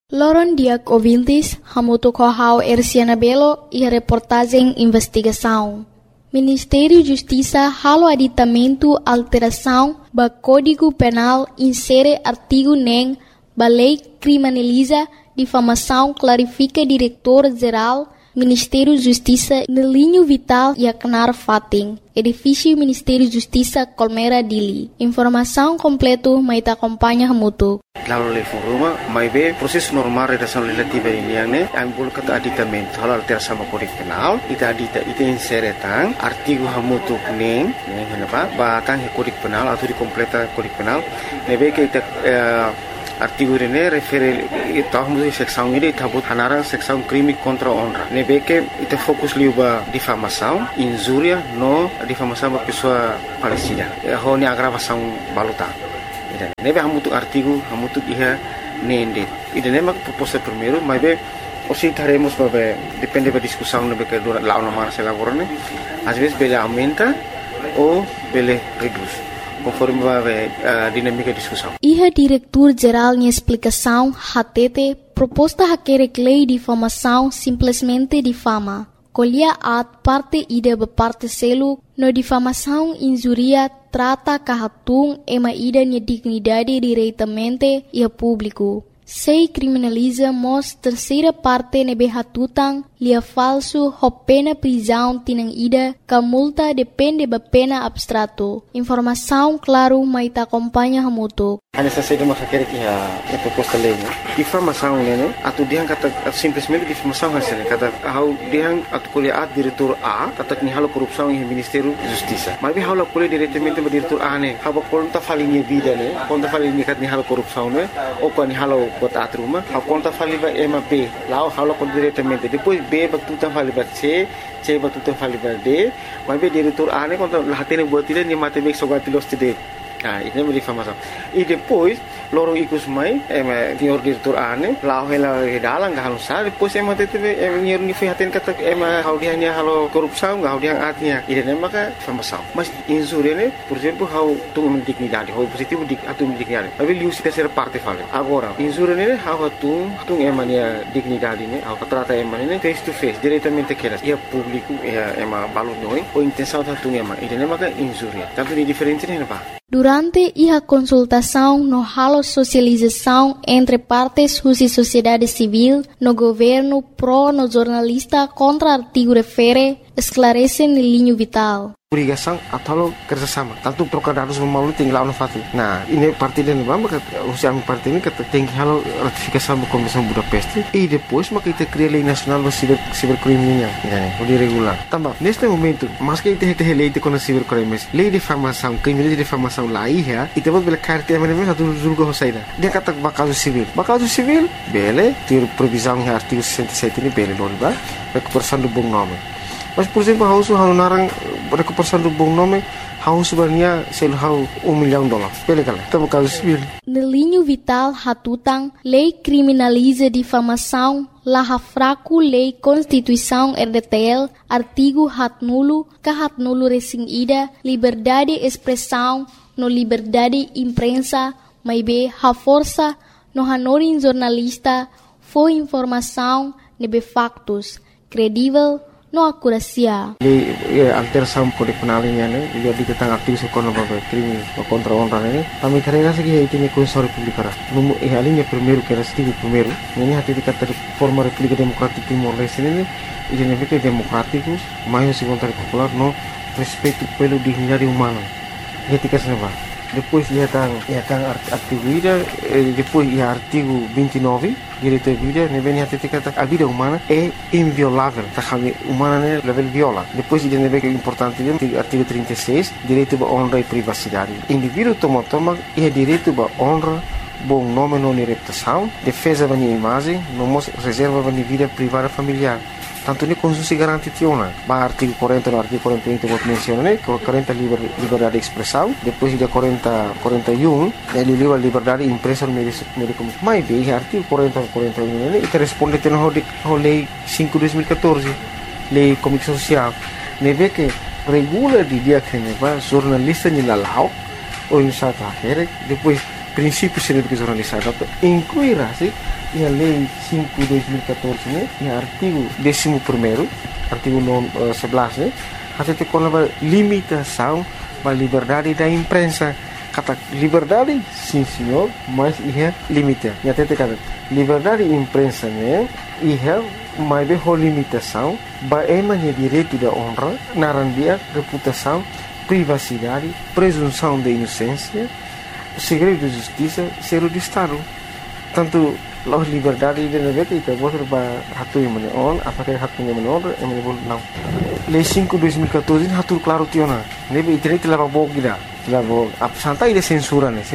Loron Diak ouvintes, hamutu kohau Erciana Belo e a reportagem investigação. Ministério Justiça halo aditamento alteração ba Código Penal insere artigo nem ba lei criminaliza difamação clarifica diretor-geral Ministério Justiça no linho vital e Aknar Fating, edifício Ministério Justiça Colmera Dili. Informação completa mai ta acompanha hamutu. Lalu level rumah, mai be proses normal redação legislativa ini yang ne, ang bulu kata aditamento halal alteração sama Kode Penal, ita insere tang artigo hamutu neng kenapa? Batang Kode Penal atau dikompleta Kode Penal, nebe ke ita artigo ini refere tahun seksão ini tabut hanarang seksão crime contra honra. Nebe ke ita fokus liuba difamação, injúria no difamação ba pessoa falecida. Ho ni agravação baluta. Nebe hamutu artigo hamutu iha nende. Ida nema proposta primeiro, mas be osi taremos babe depende da discussão nebe que dura lá uma mara se elaborane. Às vezes bele aumenta ou bele reduz, conforme a dinâmica de discussão. Iha diretor-geral em explicação hatete proposta haquere lei de difamação simplesmente difama. Colhia at parte ida parte selo no difamação injuria trata kahatung ema ida nia dignidade diretamente e a público. Sei criminaliza mos terceira parte nebe hatutang lia falso ho pena prisão tinang ida ka multa depende ba pena abstrato. Informação claro mai ta acompanha hamutu. Ana sa saída makakere que a proposta lei, difamação né, atu diang kata simplesmente difamação hasil kata how diang atu colhe a diretor A kata ni halo corrupção em Ministério Justiça. Mas bi halo colhe diretamente ba diretor A né, haba conta falinha vida né, conta falinha kat ni halo corrupção né, ou quando halo bota atruma, a conta faliva MB, lá halo colhe diretamente. Depois B batuta faliva C batuta faliva D, mas bi diretor A né conta latene buat ele ni mate bek sogatilos tide. Ini é difamação. E depois, lorong ikut mai, senhor diretor ane, lau hela dalang gak halusar, depois teve senhor ni fihatin kata hau dia nya halo korupsão, hau dia atnya. Ini nama ka difamação. Mas injúria né, por exemplo, hau tung dignidade, hau positivo atum dignidade. Tapi liu se terceira parte fala. Agora, injúria né, hau tung emania dignidade né, hau trata emania face to face, diretamente aquelas. E a público, balu noi, ou intenção tung Ini nama ka injúria. Tanto de diferente né, apa? Durante a consultação no halo socialização entre partes e sociedade civil, no governo pro no jornalista contra artigo refere, esclarece no linho vital. Obrigação atau kerjasama. Tanto trocar dados melalui tinggal no fati. Nah, ini parti dan bamba usia parti ini kata tinggi halo ratifikasi Konvensi Budapest e depois maka kita cria lei nacional do cibercrime o de regular. Também neste momento, mas que kita lei de cibercrime, lei de difamação, crime de difamação lá ia, e depois bela carta mas satu julga hosaida. Dia kata bakaso civil, bele, ter previsão em artigo 67 ini bele loriba, recuperação do bom nome. Mas, por exemplo, hausu narang recuperação do bom nome, hausu sebenarnya selhau $1 milhão. Pele kala, kita caso civil. No linho vital hatutang, lei criminaliza difamação, laha fraco lei Constituição RDTL, artigo hatnulo, kahatnulo resing ida, liberdade expressão, no liberdade imprensa, maibe ha força, no hanorin jornalista, foi informação, nebe factos, credível, no akurasia. Lei alteração Kode Penal ini dia tentang aktivis ekonomi crime contra honra ini. Kami karena segi ini Konstitusi Republik Ara. Numu alinya primeiro que era artigo primeiro. Ini hati dikata forma República Democrática Timor-Leste ini identifica democrático, mais segundo popular no respeito pelo dignidade humana. Etika senapa. Depois ia tang artigo ida, depois ia artigo 29 direito à vida, ne vem a kata a vida humana é inviolável, tá humana né level viola. Depois ele ne vem que é importante artigo 36, direito à honra e privacidade. Indivíduo toma é direito à honra, bom nome não reputação, defesa da minha imagem, não reserva da minha vida privada familiar. Tanto ne Constituição garante tiona. Ba artigo 40 no artigo 41 que eu mencionei, 40 liberdade de expressão, depois de 41 ele livre liberdade de imprensa no meio comunicação. Mas bem, artigo 40 41 ele responde à lei 5/2014, lei de comunicação social. Ne vê que regula de dia que ne va jornalista ni lalau ou em sata depois princípios de jornalistas, incluirá a Lei 5/2014, né, no artigo 11º, artigo 11, até com a limitação da liberdade da imprensa. Kata liberdade, sim senhor, mas é limite. E até kata liberdade da imprensa, né, mas é limitação, é direito da honra, narandia, reputação, privacidade, presunção de inocência, segredo de justiça, ser de Estado. Tanto a liberdade de negócio itu boleh hatu yang menon, apakah hatunya menon, yang boleh não. Lei 5/2014 hatu claro tiona. Nebe internet telah bawa kita, telah bawa. Santai de censura ne,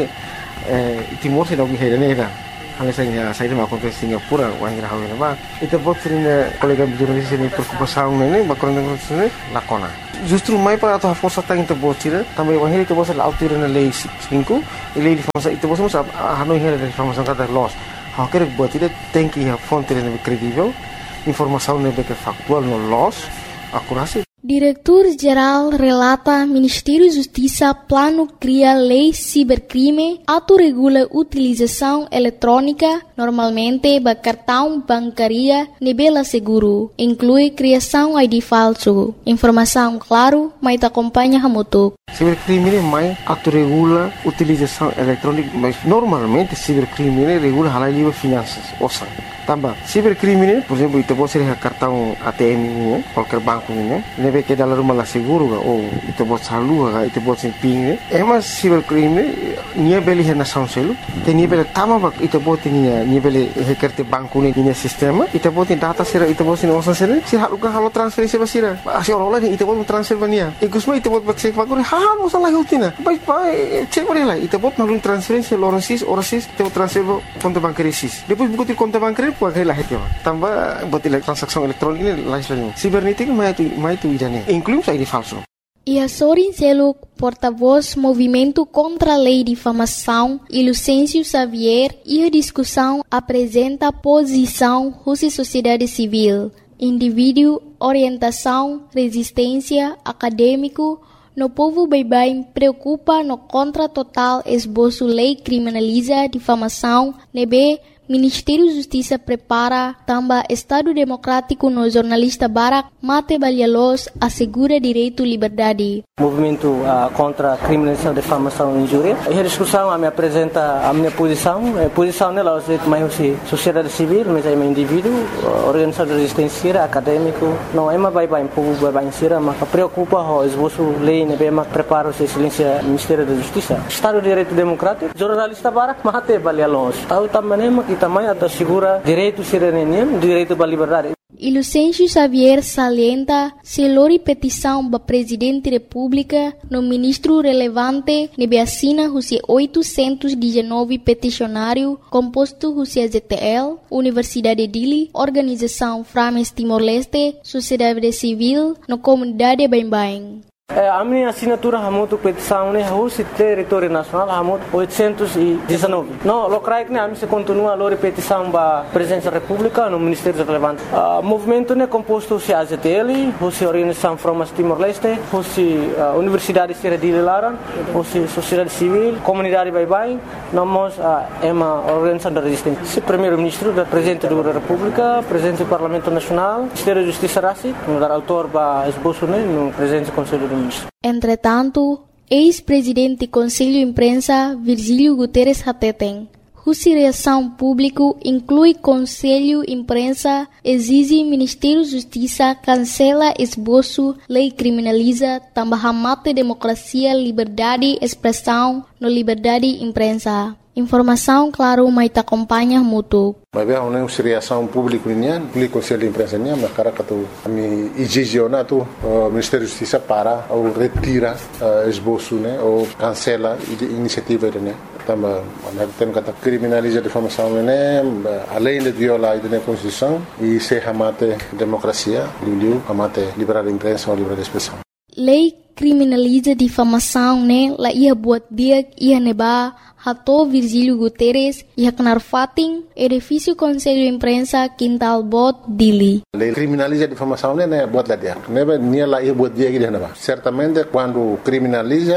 Timor se dog hera ne da. Hal saya mak konten Singapura, wang ira hawe ba. Itu bot sering kolega jurnalis ini preocupação ne, bakon ne lakona. Justru mai para atau força tang itu bot sira, também wang itu bot la autir na lei 5, lei de força itu bot masa hanoi hera de informação kata loss. Há que buat tidak tem que a fonte lebih kredibel, informação lebih factual no loss, akurasi. Diretor-Geral relata Ministério Justiça plano cria lei cibercrime, autorregula utilização eletrônica, normalmente ba cartão bancaria nebela seguro, inclui criação ID falso. Informação claro, mas acompanha hamutuk. Cibercrime mais autorregula utilização eletrônica, mas normalmente cibercrime regula halal livre finanças, osan. Tambah, cibercrime, por exemplo, itu boleh ser cartão ATM ini, qualquer banco ini, nebe que dalam rumah lah seguro ga, ou itu boleh salur ga, itu boleh ping ini. Emas cibercrime, nia beli hena sound selu, nia beli tama bak, itu boleh nia beli hekerte banco ini nia sistema, itu boleh data sera, itu boleh osan sera, si halukan halo transferensi basira, asi orang-orang itu boleh transfer bania. Ikusma itu boleh cek banco, halo salah utina, baik cek boleh lah, itu boleh nalun transferensi orang sis, itu transfer konto bancaria sis. Depois buku konto bancaria pakai lah itu, tambah buat transaksi elektronik ini lain. Cibernética mais tu idane, inclui ID falso. E Sorin Seluk, porta-voz Movimento contra a Lei de Difamação, e Lucêncio Xavier, e a discussão apresenta posição Rússia Sociedade Civil, indivíduo, orientação, resistência, acadêmico, no povo bem preocupa no contra total esboço lei criminaliza difamação, nebe Ministério Justiça prepara também Estado Democrático no jornalista Barak Mate Balhalos assegura direito e liberdade. Movimento contra a criminalização, difamação e injúria. E a discussão me apresenta a minha posição. A posição nela é mais sociedade civil, mas é um indivíduo, organização de resistência, acadêmico. Não é mais bem povo bem sira, mas preocupa o esboço lei, né? Bem prepara o silêncio Ministério da Justiça. Estado de Direito Democrático, jornalista Barak Mate Balhalos. Tahu também também assegura direito cidadania, direito à liberdade. E Lucêncio Xavier salienta se lori petição ba Presidente da República no ministro relevante nebe assina Rússia 819 peticionário composto Rússia ZTL, Universidade de Dili, Organização Frames Timor-Leste, Sociedade Civil, no comunidade Bain-Bain. A minha assinatura é muito petição, né? Rússia território nacional é muito 819. Não, locais né? A minha continua a petição da Presidência da República no Ministério Relevante. O movimento né composto por AZTL, Rússia Organização Frames Timor-Leste, Rússia Universidade de Dili Laran, Rússia Sociedade Civil, Comunidade Bain-Bain, nós é uma organização da resistência. Primeiro-Ministro, Presidente da República, Presidente do Parlamento Nacional, Ministério da Justiça Rassi, o autor da esboço né? No Presidente do Conselho do Entretanto, ex-presidente do Conselho de Imprensa Virgílio Guterres Hateten, Rússia Reação Público inclui Conselho de Imprensa, exige Ministério da Justiça cancela esboço, lei criminaliza, também mata democracia, liberdade, expressão, no liberdade de imprensa. Informação, claro, mas te acompanha muito. Mas é uma reação pública o Conselho de Imprensa mas cara que me exige o Ministério da Justiça para ou retira esboço né ou cancela a iniciativa né também tem que criminaliza a difamação né além de violar a Constituição e se ramate democracia ramate liberdade de imprensa ou liberdade de expressão. Lei criminaliza difamação né la ia buat dia ia neba Hato Virgílio Guterres e Haknar Fatin, edifício Conselho de Imprensa Quintal Bot Dili. A lei criminaliza a difamação né buat lá dia. Neba nia lá ia buat dia que certamente quando criminaliza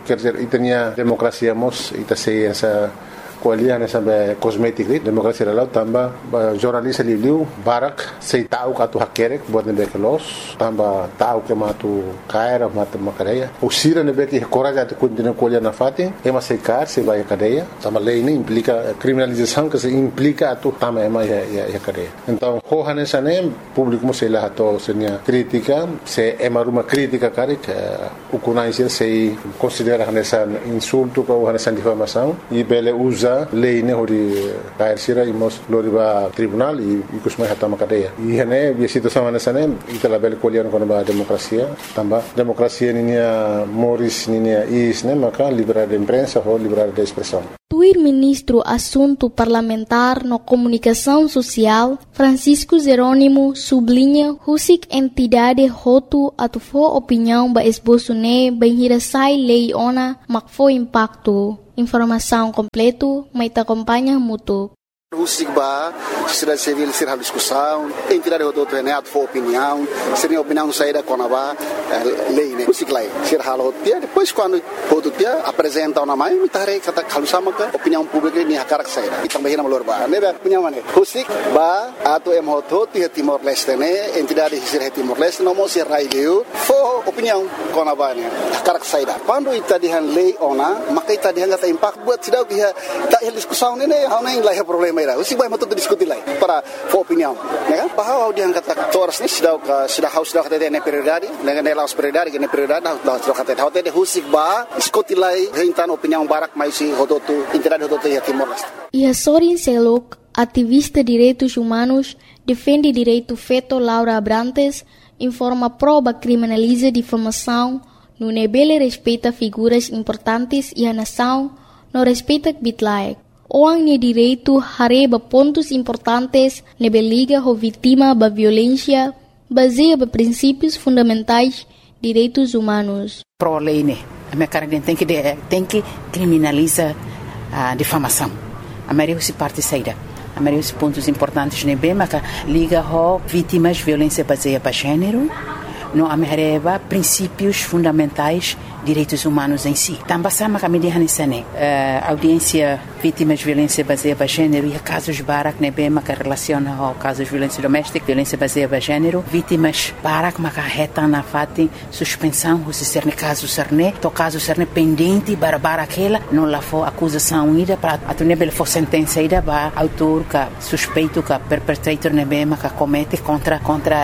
quer dizer, itania demokrasia mos ita sei essa kualian essa kosmetik demokrasia lalau tamba jornalis liu barak sei tahu katu hakerek buat nebe kelos tamba tahu ke matu kaira matu makareia usira nebe que coragem atu continua kualian na fati ema sei kar sei vai cadeia tamba lei nem implica criminalização que se implica atu tamba ema ya cadeia então hohan essa nem público sei lá to senia crítica se ema uma crítica karek o conhecer sei considera essa insulto ou essa difamação e bele usa lei ne hori kair sira imos loriba tribunal e kusmai hatama cadeia e hene bi situação nessa nem itala bele kolian kono ba demokrasia tamba demokrasia ninia moris ninia is ne maka liberdade de imprensa ou liberdade de expressão. Tuir ministro assunto parlamentar no comunicação social Francisco Jerônimo sublinha husik entidade hotu atufo opinião ba esboço ne banhira sai lei ona makfo impacto. Informação completo, mas te acompanha muito. O SIGBA, sociedade civil, ser a discussão, entidade do outro reneado, for opinião, seria opinião saída com a lei, né? O SIGLA, ser a lotia, depois quando o outro dia apresenta uma mãe, me tarei kata kalusama ka opinião pública ni hakarak saída. E também na malorba, né? Opinião mana? O SIGBA, ato emhoto, tia Timor Leste, né? Entidade ser Timor Leste, não mo ser raileu, for opinião com a bane, hakarak saída. Quando ita dihan lei ona, maka ita dihan kata impact buat sidau dia tak diskusão né? Hau nem lah problema. O SIGBA é muito discutir lá para for opinião, né? Bahwa dia kata toras ni sudah house sudah kata ne prioridade, ne laos prioridade, ne prioridade sudah kata hotel de SIGBA discutir lá rentan opinião barak mais si hodotu entidade hodotu ya Timor Leste. E a Sorin Selok, ativista de direitos humanos, defende direito feto Laura Abrantes, informa proba criminaliza difamação, no nebele respeita figuras importantes e a nação não respeita bitlaek. Orang ni direito hareba pontos importantes nebe liga ho vítima da violência baseia ba princípios fundamentais direitos humanos. Pro lei né, a minha cara tem que criminalizar a difamação. A maioria se parte saída. A maioria dos pontos importantes nebe maka liga ho vítimas violência baseia ba gênero. No amereba princípios fundamentais direitos humanos em si. Também sama kami dihanisane audiência vítimas de violência baseada em gênero e casos barak nebe maka relaciona ao casos de violência doméstica, violência baseada em gênero, vítimas barak maka reta na fati suspensão se ser caso serne, to caso serne pendente para aquela não lá for acusação ida para atunebel for sentença ida ba autor ka suspeito ka perpetrator nebe maka comete contra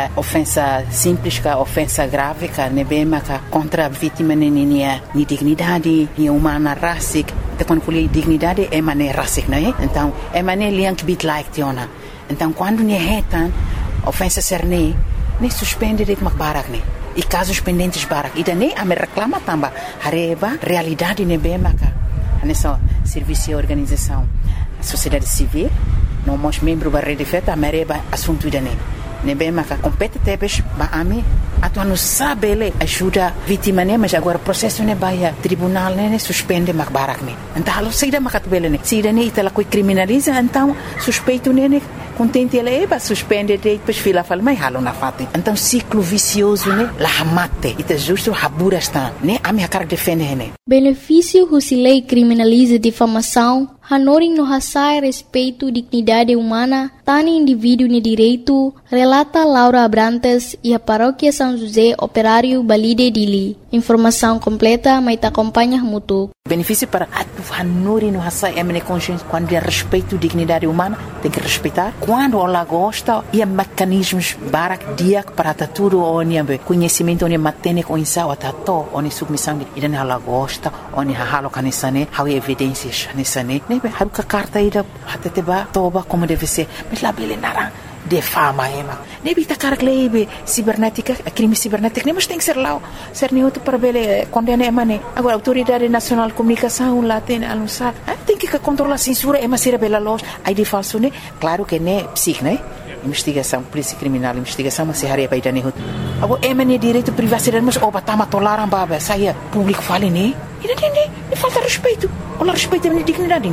ofensa simples ka ofensa grave ka nebe maka contra vítima ni dignidade, ni humana racic, então quando falei dignidade é maneira racic, não é? Então é maneira liang bit like tiona. Então quando ni retan ofensa serne, nem suspende de macbarak ne. E casos pendentes barak, e daí a me reclama tamba hareba realidade ne bem maka. Nessa serviço e organização, sociedade civil, não mos membro da rede feta, a mereba assunto ida ne. Nebe maka competitebes ba ami atu não sabe ele ajuda vítima ne mas agora processo ne baia tribunal ne suspende mak barak ne então alo saída makat bele ne saída ne itala coi criminaliza então suspeito ne contente ele ba suspende depois fila fala mai halo na fati então ciclo vicioso ne la mate ita justo habura está ne ami hakar defende ne benefício se lei criminaliza difamação hanoring no hasai respeito dignidade humana tani indivíduo ne direito relata Laura Abrantes e a paróquia São José Operário Balide Dili. Informação completa, mas te acompanha muito. Benefício para a hanuri no hasai emene consciência quando é respeito dignidade humana tem que respeitar quando ela gosta e mecanismos barak dia para tudo onde conhecimento onde matene com insau atato onde submissão de idan ela gosta onde halo kanisane how evidências nisane nebe haruka carta ida hateteba toba como deve ser mas lá bele nara defama ema nebi takar klebe cibernética crime cibernético mas tem que ser lá ser neutro para bele condena emane agora autoridade nacional de comunicação lá tem anunciar tem que controlar a censura ema ser bela loja aí de falso né claro que né psic né investigação polícia criminal investigação mas se haria para idane agora emane direito privacidade mas obatama tolaram baba saia público fale né e falta respeito ou respeito a dignidade né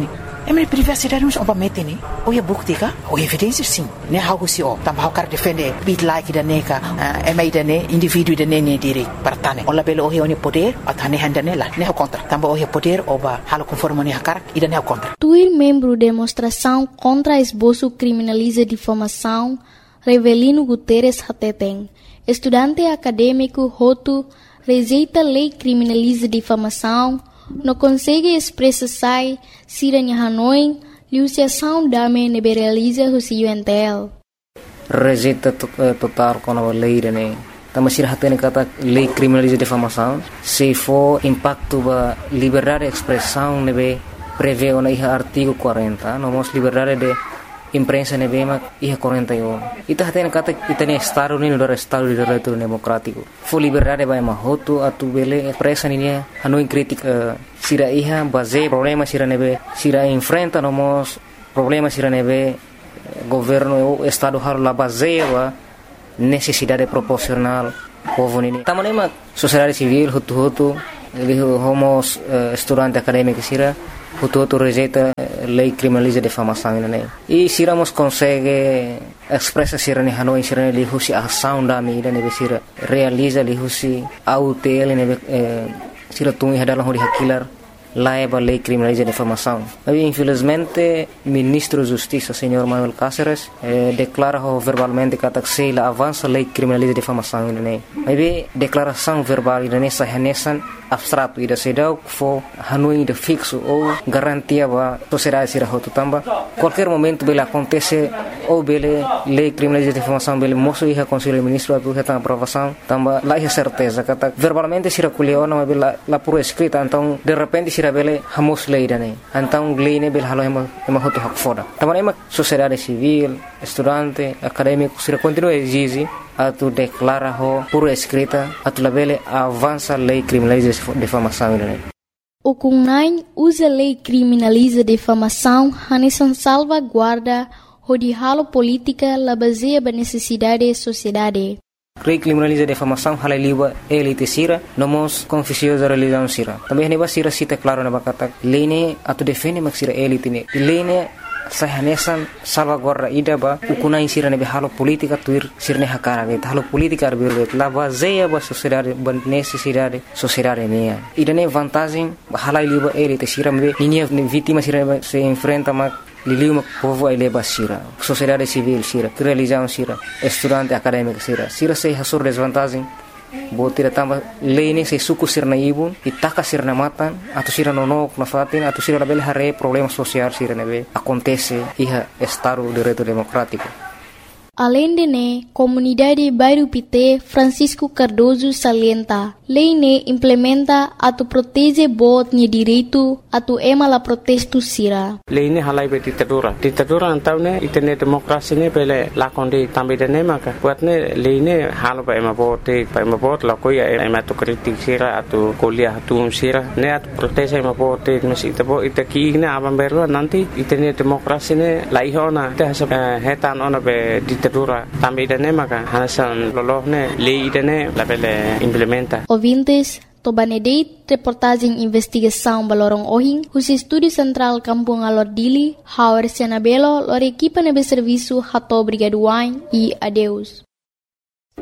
minha privacidade não é mete né ou é bukti ka ou evidência sim né algo se ó também o cara defender bit like da neca é mais da né indivíduo da né direito para tane ou labelo o é poder a tane handa né lá né contra também o é poder ou ba halo conforme né cara e da né contra Tuir membro demonstração contra esboço criminaliza difamação Revelino Guterres Hateteng, estudante acadêmico Hotu, rejeita lei criminaliza difamação, não consegue expressar se a Hanoi, liuciação dame liberaliza o UNTL. Rejeita total com a lei, né? Também se Hateteng kata lei criminaliza difamação, se for impacto ba liberdade de expressão, nebe prevê o artigo 40, nomos liberdade de imprensa nebema ia 41. Ita hatena kata itani estado ni do estado de direito democrático. Fo liberdade vai mahoto atu bele presa ni Hanoi crítica sira iha base problema sira nebe sira enfrenta nomos problema sira nebe governo estado har la base wa necessidade proporcional povo ni. Tamanema sociedade civil hutu homos estudante acadêmico sira Hutu rejeita lei criminaliza difamação né e se iramos consegue expressa sira ni Hanoi sira ni husi ação da mídia ne sira realiza li husi autel ne sira tungi hadalah hori hakilar laiba lei criminaliza difamação mas infelizmente ministro de justiça senhor Manuel Cáceres declara verbalmente que se la avança lei criminaliza difamação né mas declaração verbal ne sahanesan abstrato ida sedau fo Hanoi de fixo ou garantia ba sociedade sira hotu tamba qualquer momento bela acontece ou bele lei criminaliza difamação bele moço ia conselho ministro abu heta aprovação tamba lá é certeza que verbalmente sira kuleona bela la por escrita então de repente sira bele hamos lei dane então lei ne bele halo ema hotu hak foda tamba ema sociedade civil estudante acadêmico sira continua exige atu declara ho por escrita atu labele avança lei criminaliza difamação né O CUNAI usa lei criminaliza difamação hanesan salvaguarda de halo política la baseia ba necessidade da sociedade. Lei criminaliza difamação halaliwa elite sira nomos confusiosa religião sira. Também neba sira cita claro na bakata lei ne atu defende mak sira elite ne. Lei ne sahanesan salvaguarda ida ba ukunai sira nebe halo politika tuir sirne hakara bet halo politika arbir la baseia ba sociedade ba necessidade sociedade ne ida ne vantagem halai liba elite sira me ninia vítima sira se enfrenta ma liliu povo ai leba sira sociedade civil sira religião sira estudante acadêmico sira se hasur desvantagem botira tamba lei se suku sirna ibun itaka sirna matan atau sira nonok na fatin atau sira label hare problema social sira nebe acontece iha estado de direito democrático. Além de ne, comunidade Bairro Pité Francisco Cardoso salienta, lei ne implementa atu protege bot ni direito atu ema la protesto sira. Lei ne halai be ditadura antau ne itene demokrasi ne bele lakonde tambe de ne maka buat ne lei ne halo ba ema bot la ko ya ema to kritik sira atu kuliah atu sira ne atu protege ema bot mesi tabo itaki ne abam berlo nanti itene demokrasi ne laihona te hetan ona be ditadura tambe de ne maka hanasan lolohne lei de ne la bele implementa. Ouvintes, Tobanedeit, reportagem investigação Balorong Ohing, os Estúdio Central Kampung Alordili, Hauer Senabelo, lor equipa nebe serviço Hato Brigaduain e adeus.